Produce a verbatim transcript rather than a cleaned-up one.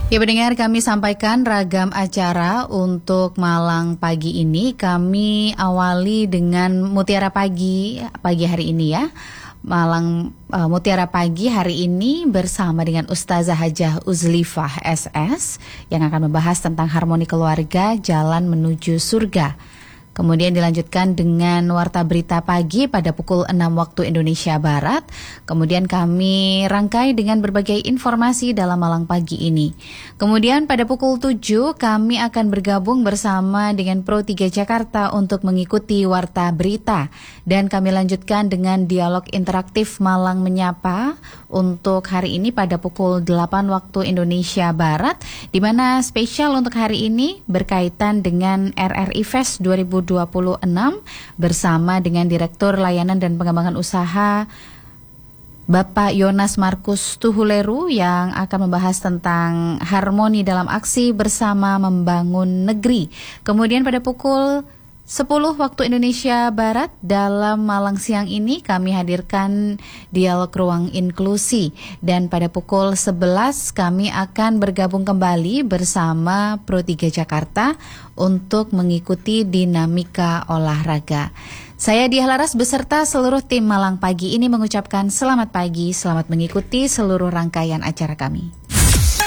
Ya pendengar, kami sampaikan ragam acara untuk Malang pagi ini. Kami awali dengan Mutiara Pagi pagi hari ini ya. Malang uh, Mutiara Pagi hari ini bersama dengan Ustazah Hajah Uzlifah S S yang akan membahas tentang harmoni keluarga, jalan menuju surga. Kemudian dilanjutkan dengan Warta Berita Pagi pada pukul enam waktu Indonesia Barat. Kemudian kami rangkai dengan berbagai informasi dalam Malang Pagi ini. Kemudian pada pukul tujuh kami akan bergabung bersama dengan Pro tiga Jakarta untuk mengikuti Warta Berita. Dan kami lanjutkan dengan dialog interaktif Malang Menyapa untuk hari ini pada pukul delapan waktu Indonesia Barat. Di mana spesial untuk hari ini berkaitan dengan R R I Fest dua ribu dua puluh enam bersama dengan Direktur Layanan dan Pengembangan Usaha Bapak Yonas Markus Tuhuleru yang akan membahas tentang harmoni dalam aksi bersama membangun negeri. Kemudian pada pukul sepuluh waktu Indonesia Barat dalam Malang Siang ini kami hadirkan dialog ruang inklusi, dan pada pukul sebelas kami akan bergabung kembali bersama Pro tiga Jakarta untuk mengikuti dinamika olahraga. Saya Diah Laras beserta seluruh tim Malang Pagi ini mengucapkan selamat pagi, selamat mengikuti seluruh rangkaian acara kami.